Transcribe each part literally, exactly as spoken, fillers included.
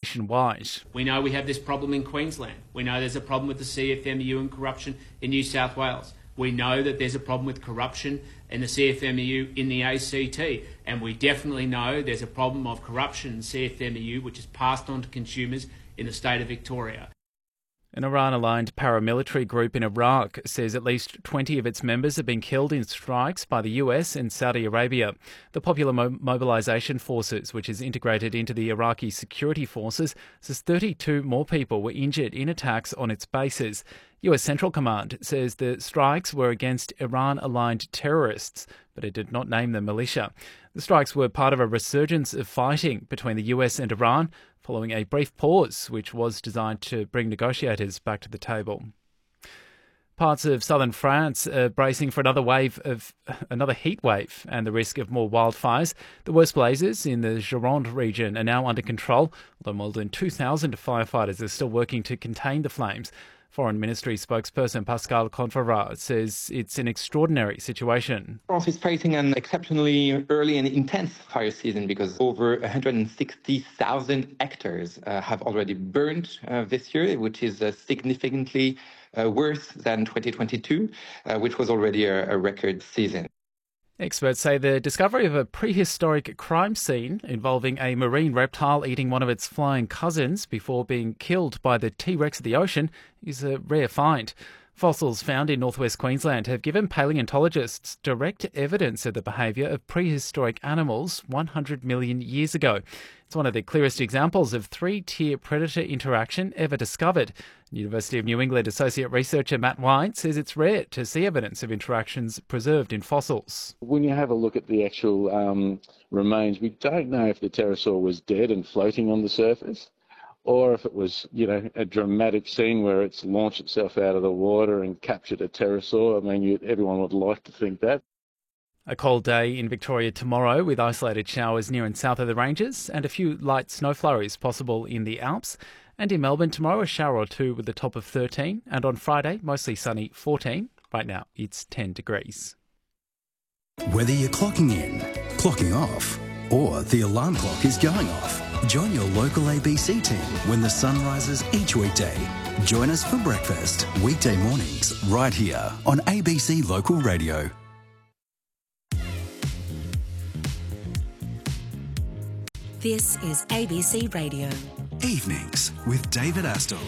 nationwide. We know we have this problem in Queensland. We know there's a problem with the C F M E U and corruption in New South Wales. We know that there's a problem with corruption in the C F M E U in the A C T. And we definitely know there's a problem of corruption in C F M E U which is passed on to consumers in the state of Victoria. An Iran-aligned paramilitary group in Iraq says at least twenty of its members have been killed in strikes by the U S and Saudi Arabia. The Popular Mo- Mobilization Forces, which is integrated into the Iraqi security forces, says thirty-two more people were injured in attacks on its bases. U S Central Command says the strikes were against Iran-aligned terrorists, but it did not name the militia. The strikes were part of a resurgence of fighting between the U S and Iran, following a brief pause which was designed to bring negotiators back to the table. Parts of southern France are bracing for another wave of another heat wave and the risk of more wildfires. The worst blazes in the Gironde region are now under control, although more than two thousand firefighters are still working to contain the flames. Foreign Ministry spokesperson Pascal Conférat says it's an extraordinary situation. France is facing an exceptionally early and intense fire season because over one hundred sixty thousand hectares uh, have already burned uh, this year, which is uh, significantly uh, worse than twenty twenty-two, uh, which was already a, a record season. Experts say the discovery of a prehistoric crime scene involving a marine reptile eating one of its flying cousins before being killed by the T-Rex of the ocean is a rare find. Fossils found in northwest Queensland have given paleontologists direct evidence of the behaviour of prehistoric animals one hundred million years ago. It's one of the clearest examples of three-tier predator interaction ever discovered. University of New England associate researcher Matt White says it's rare to see evidence of interactions preserved in fossils. When you have a look at the actual um, remains, we don't know if the pterosaur was dead and floating on the surface, or if it was, you know, a dramatic scene where it's launched itself out of the water and captured a pterosaur. I mean, you, everyone would like to think that. A cold day in Victoria tomorrow with isolated showers near and south of the ranges and a few light snow flurries possible in the Alps. And in Melbourne tomorrow, a shower or two with a top of thirteen. And on Friday, mostly sunny, fourteen. Right now, it's ten degrees. Whether you're clocking in, clocking off, or the alarm clock is going off, join your local A B C team when the sun rises each weekday. Join us for breakfast, weekday mornings, right here on A B C Local Radio. This is A B C Radio. Evenings with David Astle.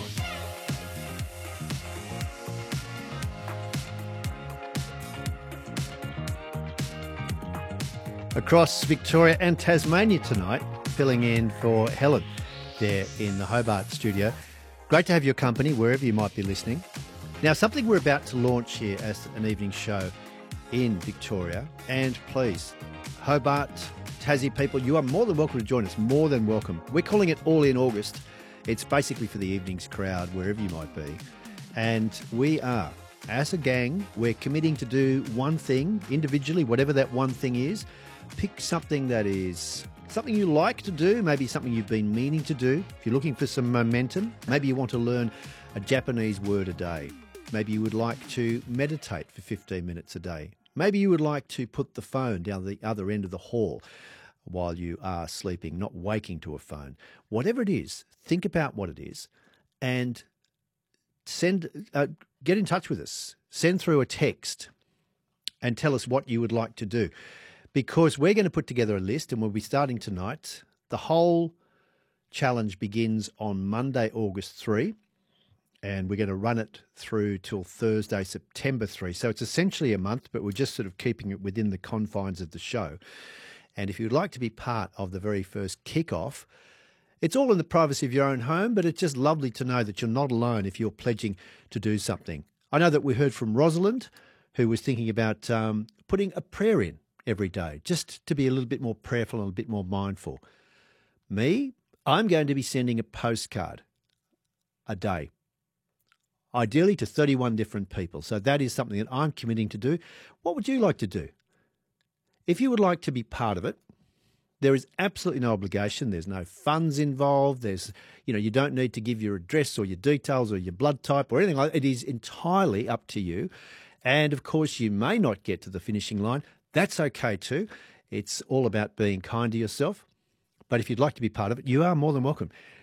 Across Victoria and Tasmania tonight, filling in for Helen there in the Hobart studio. Great to have your company wherever you might be listening. Now, something we're about to launch here as an evening show in Victoria, and please, Hobart, Tassie people, you are more than welcome to join us, more than welcome. We're calling it All in August. It's basically for the evening's crowd, wherever you might be. And we are, as a gang, we're committing to do one thing individually, whatever that one thing is. Pick something that is something you like to do, maybe something you've been meaning to do. If you're looking for some momentum, maybe you want to learn a Japanese word a day. Maybe you would like to meditate for fifteen minutes a day. Maybe you would like to put the phone down the other end of the hall while you are sleeping, not waking to a phone. Whatever it is, think about what it is and send, uh, get in touch with us. Send through a text and tell us what you would like to do, because we're going to put together a list and we'll be starting tonight. The whole challenge begins on Monday, August third. And we're going to run it through till Thursday, September third. So it's essentially a month, but we're just sort of keeping it within the confines of the show. And if you'd like to be part of the very first kick-off, it's all in the privacy of your own home, but it's just lovely to know that you're not alone if you're pledging to do something. I know that we heard from Rosalind, who was thinking about um, putting a prayer in every day, just to be a little bit more prayerful and a bit more mindful. Me, I'm going to be sending a postcard a day, ideally to thirty-one different people. So that is something that I'm committing to do. What would you like to do? If you would like to be part of it, there is absolutely no obligation. There's no funds involved. There's, you know, you don't need to give your address or your details or your blood type or anything like that. It is entirely up to you. And of course, you may not get to the finishing line. That's okay too. It's all about being kind to yourself. But if you'd like to be part of it, you are more than welcome.